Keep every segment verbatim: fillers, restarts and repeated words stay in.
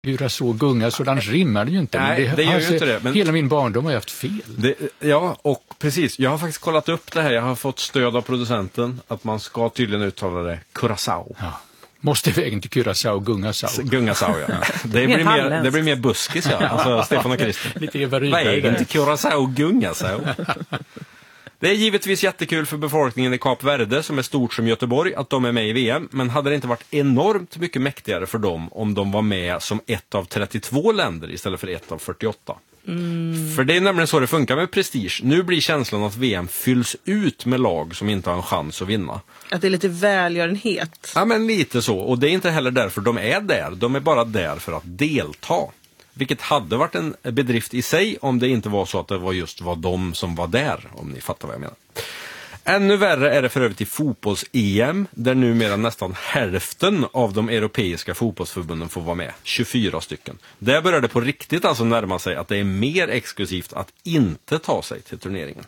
Curaçao, gunga, sådant rimmar det ju inte. Nej, det, det gör ju inte det. Men... Hela min barndom har jag haft fel. Det, ja, och precis. Jag har faktiskt kollat upp det här. Jag har fått stöd av producenten att man ska tydligen uttala det Curaçao. Ja. Måste vägen till Curaçao, Gungasao. Gungasao, ja. Det blir mer, det blir mer buskis, ja. Alltså Stefan och Christer. Lite Eva Rydberg. Vägen till Curaçao, Gungasao. Det är givetvis jättekul för befolkningen i Kap Verde, som är stort som Göteborg, att de är med i V M. Men hade det inte varit enormt mycket mäktigare för dem om de var med som ett av trettiotvå länder istället för ett av fyrtioåtta? Mm. För det är nämligen så det funkar med prestige. Nu blir känslan att V M fylls ut med lag som inte har en chans att vinna. Att det är lite välgörenhet. Ja, men lite så. Och det är inte heller därför de är där. De är bara där för att delta. Vilket hade varit en bedrift i sig om det inte var så att det var just var de som var där, om ni fattar vad jag menar. Ännu värre är det för övrigt i fotbolls-E M, där numera nästan hälften av de europeiska fotbollsförbunden får vara med, tjugofyra stycken. Där börjar det på riktigt alltså närma sig att det är mer exklusivt att inte ta sig till turneringen.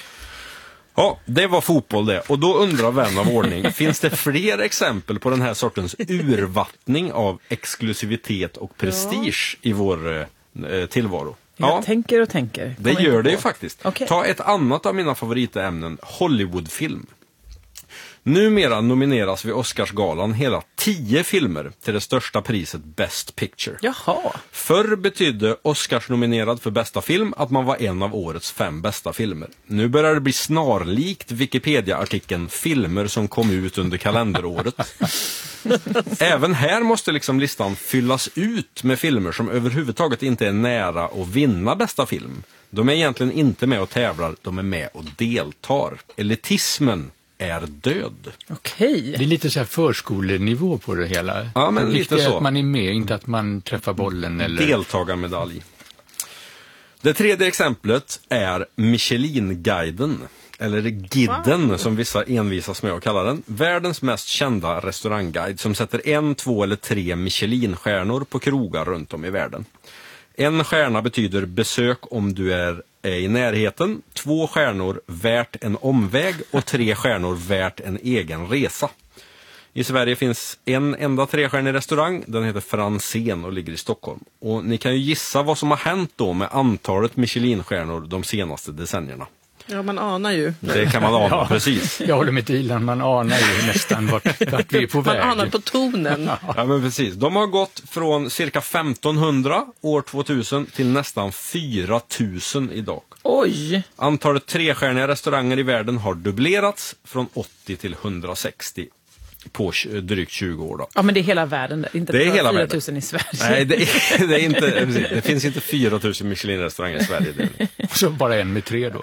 Ja, det var fotboll det. Och då undrar vän av ordning, finns det fler exempel på den här sortens urvattning av exklusivitet och prestige i vår eh, tillvaro? Jag ja, tänker och tänker. Det gör det ju faktiskt. Okay. Ta ett annat av mina favoritämnen, Hollywoodfilm. Numera nomineras vid Oscarsgalan hela tio filmer till det största priset Best Picture. Jaha. Förr betydde Oscars-nominerad för bästa film att man var en av årets fem bästa filmer. Nu börjar det bli snarlikt Wikipedia-artikeln filmer som kom ut under kalenderåret. Även här måste liksom listan fyllas ut med filmer som överhuvudtaget inte är nära att vinna bästa film. De är egentligen inte med och tävlar, de är med och deltar. Elitismen är död. Okej. Det är lite så här förskolenivå på det hela. Ja, men lite så. Att man är med, inte att man träffar bollen eller... Deltagarmedalj. Det tredje exemplet är Michelin-guiden. Eller Gidden, wow, som vissa envisas med att kalla den. Världens mest kända restaurangguide som sätter en, två eller tre Michelin-stjärnor på krogar runt om i världen. En stjärna betyder besök om du är i närheten, två stjärnor värt en omväg och tre stjärnor värt en egen resa. I Sverige finns en enda trestjärnig restaurang, den heter Franzén och ligger i Stockholm. Och ni kan ju gissa vad som har hänt då med antalet Michelin-stjärnor de senaste decennierna. Ja, man anar ju. Det kan man ana, ja, precis. Jag håller med Dilan, man anar ju nästan vart, vart vi är på väg. Man anar på tonen. Ja, men precis. De har gått från cirka femtonhundra år tvåtusen till nästan fyra tusen idag. Oj! Antalet trestjärniga restauranger i världen har dubblerats från åttio till hundrasextio på drygt tjugo år då. Ja, men det är hela världen, inte det är hela fyra tusen i Sverige. Nej, det är, det är inte, det finns inte fyra tusen Michelin-restauranger i Sverige. Och så bara en med tre då.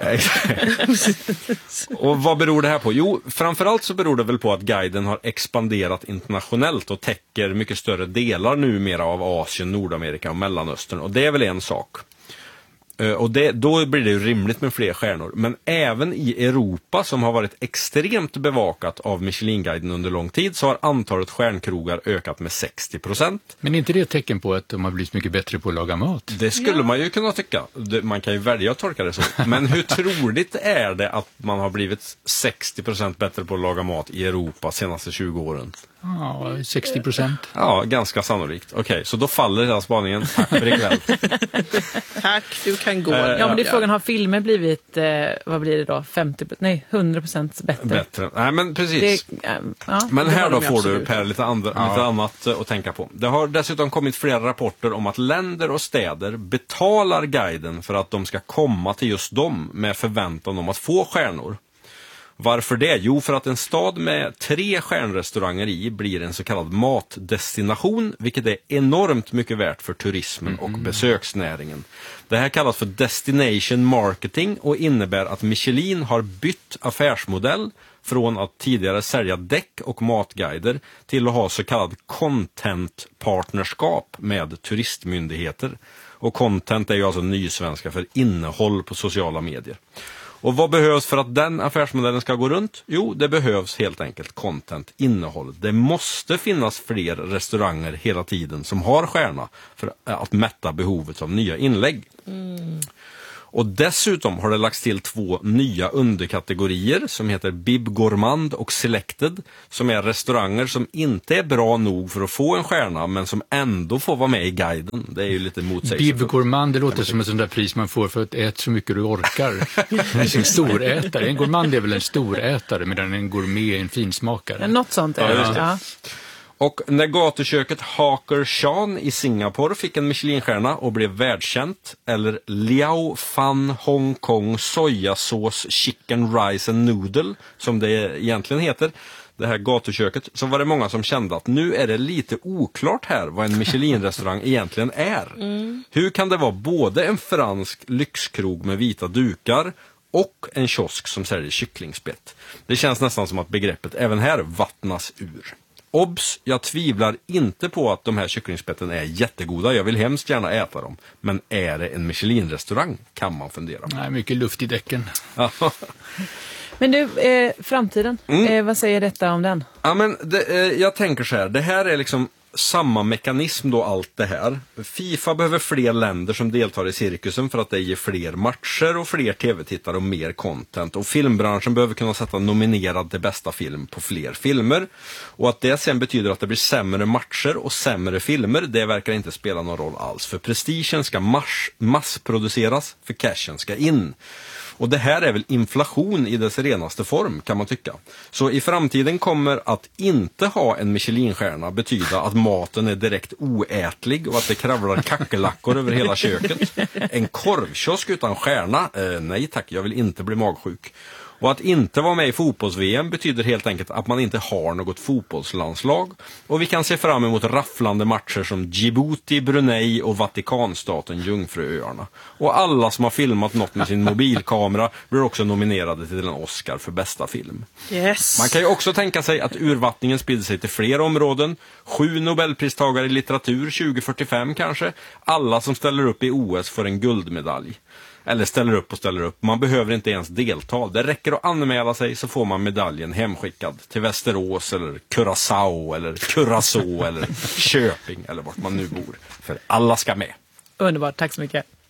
Och vad beror det här på? Jo, framförallt så beror det väl på att guiden har expanderat internationellt och täcker mycket större delar numera av Asien, Nordamerika och Mellanöstern. Och det är väl en sak. Och det, då blir det ju rimligt med fler stjärnor. Men även i Europa, som har varit extremt bevakat av Michelin-guiden under lång tid, så har antalet stjärnkrogar ökat med sextio procent. Men är inte det ett tecken på att de har blivit mycket bättre på att laga mat? Det skulle ja. man ju kunna tycka. Man kan ju välja att tolka det så. Men hur troligt är det att man har blivit sextio procent bättre på att laga mat i Europa de senaste tjugo åren? Ja, sextio procent. Ja, ganska sannolikt. Okej, okay, så då faller hela spaningen. Tack för ikväll. Tack, du kan gå. Uh, ja, men det är frågan, har filmer blivit, eh, vad blir det då, femtio, nej, hundra procent bättre? Bättre, nej men precis. Det, äh, ja, men här då får absolut. Du, Per, lite, andra, ja. lite annat att tänka på. Det har dessutom kommit flera rapporter om att länder och städer betalar guiden för att de ska komma till just dem med förväntan om att få stjärnor. Varför det? Jo, för att en stad med tre stjärnrestauranger i blir en så kallad matdestination, vilket är enormt mycket värt för turismen och mm. besöksnäringen. Det här kallas för destination marketing och innebär att Michelin har bytt affärsmodell från att tidigare sälja däck och matguider till att ha så kallad content-partnerskap med turistmyndigheter. Och content är ju alltså nysvenska för innehåll på sociala medier. Och vad behövs för att den affärsmodellen ska gå runt? Jo, det behövs helt enkelt content, innehåll. Det måste finnas fler restauranger hela tiden som har stjärna för att mätta behovet av nya inlägg. Mm. Och dessutom har det lagts till två nya underkategorier som heter Bib Gourmand och Selected, som är restauranger som inte är bra nog för att få en stjärna men som ändå får vara med i guiden. Det är ju lite motsägelsefullt. Bib Gourmand, det låter som ett sånt där pris man får för att äta så mycket du orkar. Det är en storätare. En gourmand är väl en storätare medan en gourmet är en finsmakare. Ja, något sånt är det. Ja. Och när gatuköket Haker Chan i Singapore fick en Michelinstjärna och blev världskänt, eller Liao Fan Hong Kong sojasås chicken rice and noodle som det egentligen heter, det här gatuköket, så var det många som kände att nu är det lite oklart här vad en Michelin-restaurang egentligen är. Mm. Hur kan det vara både en fransk lyxkrog med vita dukar och en kiosk som säljer kycklingspett? Det känns nästan som att begreppet även här vattnas ur. Obs, jag tvivlar inte på att de här kycklingspetten är jättegoda. Jag vill hemskt gärna äta dem. Men är det en Michelin-restaurang kan man fundera på. Nej, mycket luft i däcken. Men du, eh, framtiden, mm. eh, vad säger detta om den? Ja, men det, eh, jag tänker så här, det här är liksom samma mekanism då, allt det här. FIFA behöver fler länder som deltar i cirkusen för att det ger fler matcher och fler tv-tittare och mer content. Och filmbranschen behöver kunna sätta nominerad till bästa film på fler filmer. Och att det sen betyder att det blir sämre matcher och sämre filmer, det verkar inte spela någon roll alls. För prestigen ska mass- massproduceras, för cashen ska in. Och det här är väl inflation i dess renaste form, kan man tycka. Så i framtiden kommer att inte ha en Michelinstjärna betyda att maten är direkt oätlig och att det kravlar kackelackor över hela köket. En korvkiosk utan stjärna? Eh, nej tack, jag vill inte bli magsjuk. Och att inte vara med i fotbolls-V M betyder helt enkelt att man inte har något fotbollslandslag. Och vi kan se fram emot rafflande matcher som Djibouti, Brunei och Vatikanstaten Jungfruöarna. Och alla som har filmat något med sin mobilkamera blir också nominerade till en Oscar för bästa film. Yes. Man kan ju också tänka sig att urvattningen sprider sig till fler områden. Sju Nobelpristagare i litteratur tjugo fyrtiofem kanske. Alla som ställer upp i O S får en guldmedalj. Eller ställer upp och ställer upp. Man behöver inte ens delta. Det räcker att anmäla sig så får man medaljen hemskickad till Västerås eller Curaçao eller Curaçao eller Köping eller vart man nu bor. För alla ska med. Underbart, tack så mycket.